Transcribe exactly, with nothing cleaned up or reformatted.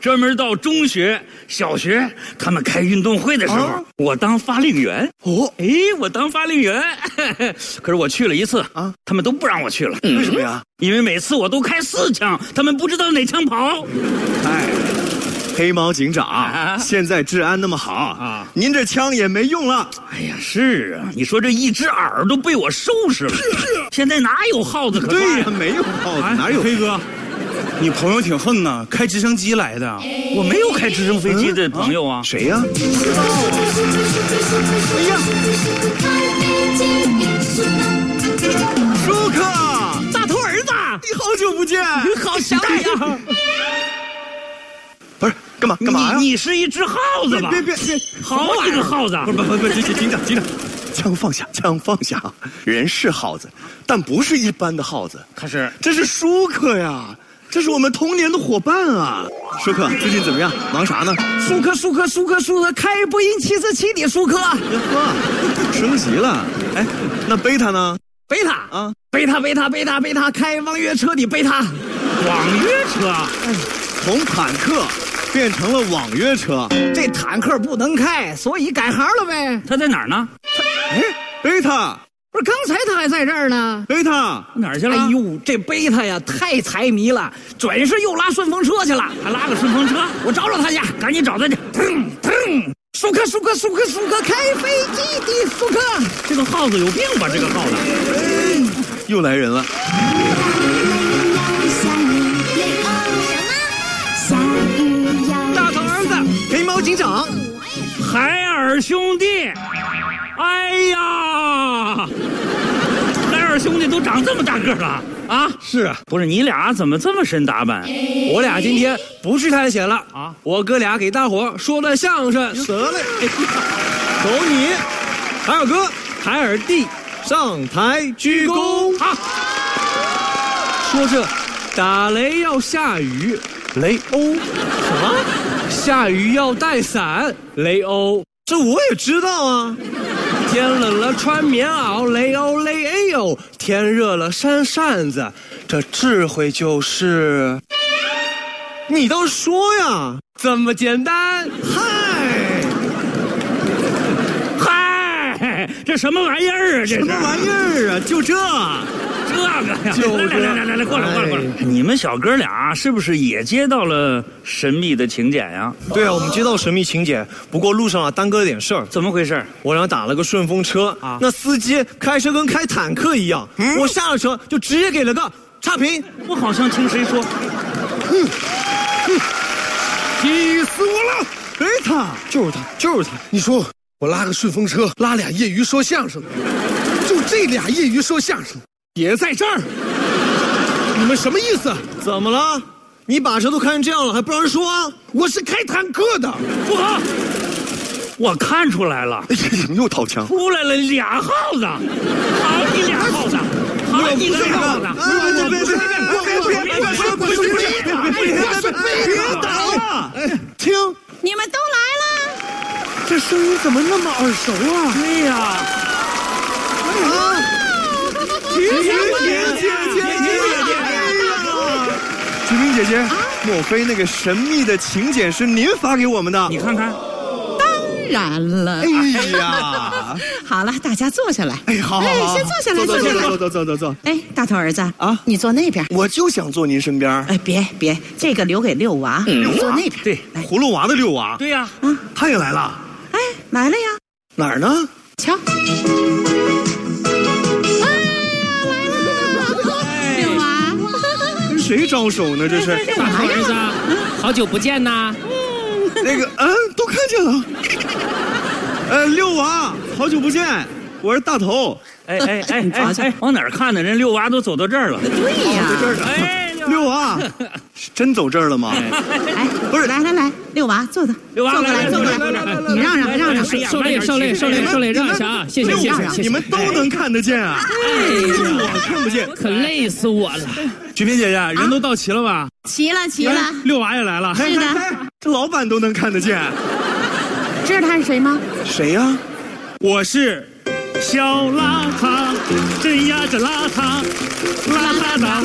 专门到中学、小学他们开运动会的时候，啊、我当发令员。哦，哎，我当发令员。可是我去了一次啊，他们都不让我去了。 嗯、为什么呀？ 因为每次我都开四枪，他们不知道哪枪跑。 哎。黑猫警长，啊、现在治安那么好啊，您这枪也没用了。 哎呀，是啊，你说这一只耳朵被我收拾了，现在哪有耗子可抓呀？ 对呀，没有耗子，哎、哪有？ 黑哥，你朋友挺横呐，开直升机来的。 我没有开直升飞机的朋友啊。 嗯、谁呀？不知道啊。哎呀，舒克， 大头儿子， 你好久不见， 你好想你呀。 不是干嘛干嘛呀？ 你, 你是一只耗子吧？ 别别别！ 好几个耗子！ 不不不不，警警长警长，枪放下，枪放下！人是耗子，但不是一般的耗子。 可是这是舒克呀，这是我们童年的伙伴啊！舒克最近怎么样？忙啥呢？ 舒克舒克舒克舒克，开波音七四七的舒克。 呵，升级了。哎，那贝塔呢？ 贝塔啊，贝塔贝塔贝塔贝塔，开网约车的贝塔。 网约车？ 哎，从坦克变成了网约车， 这坦克不能开，所以改行了呗。 他在哪儿呢？ 哎，贝塔， 不是刚才他还在这儿呢。 贝塔哪儿去了？ 哎呦，这贝塔呀太财迷了，准是又拉顺风车去了。 还拉个顺风车？ 我找找他去， 赶紧找他去。腾腾， 舒克舒克舒克舒克，开飞机的舒克。 这个耗子有病吧？这个耗子， 哎、又来人了。 黑猫警长， 海尔兄弟，哎呀，海尔兄弟都长这么大个了啊！ 是啊， 不是你俩怎么这么深打扮？ 我俩今天不去探险了啊！我哥俩给大伙说段相声， 得嘞， 走你，海尔哥，海尔弟，上台鞠躬。 好， 说这打雷要下雨，雷欧什么？下雨要带伞，雷欧， 这我也知道啊。 天冷了穿棉袄，雷欧雷哎呦；天热了扇扇子，这智慧就是…… 你倒说呀， 这么简单。 嗨， 嗨，这什么玩意儿啊？这什么玩意儿啊？就这。 这个呀， 就来来来来来，过来过来过来！你们小哥俩是不是也接到了神秘的请柬呀？ 对啊，我们接到神秘请柬，不过路上啊耽搁了点事儿。 怎么回事？ 我俩打了个顺风车啊，那司机开车跟开坦克一样，嗯、我下了车就直接给了个差评。 我好像听谁说， 哼哼，气死我了！贝塔， 就是他，就是他。你说我拉个顺风车，拉俩业余说相声的，就这俩业余说相声。也在这儿，你们什么意思？ 怎么了？你把车都开成这样了，还不让人说啊？ 我是开坦克的， 不好，我看出来了。 哎呀，又掏枪， 出来了俩耗子，好你俩耗子，好你俩耗子！ 别别别别别别打了！哎，听， 你们都来了， 这声音怎么那么耳熟啊？ 对呀， 啊！姐姐姐姐姐姐姐菊萍姐姐，莫非那个神秘的请柬是您发给我们的？ 你看看， 当然了。 哎呀， 好了，大家坐下来。 哎，好好好， 哎，先坐下来，坐下来， 坐坐坐坐坐。 哎，大头儿子啊， 你坐那边。 我就想坐您身边。 哎，别别，这个留给六娃，你坐那边。 对， 葫芦娃的六娃。 对呀， 啊， 他也来了。 哎，来了呀。 哪儿呢？ 瞧。 谁招手呢？这是大头儿子，好久不见呐！ 那个，嗯，都看见了。呃，六娃，好久不见，我是大头。 哎哎哎哎哎，往哪儿看呢？人六娃都走到这儿了。 对呀， 在这儿呢。哎，六娃，真走这儿了吗？ 哎，不是，来来来，六娃坐的， 六娃坐过来，坐过来，你让让让让， 受累受累受累受累，让一下啊！谢谢谢谢谢谢。 你们都能看得见啊？哎，我看不见， 可累死我了。 菊萍姐姐，人都到齐了吧？ 齐了齐了， 六娃也来了。 是的， 这老板都能看得见。 知道他是谁吗？ 谁呀？ 我是小邋遢，真呀真邋遢，邋遢的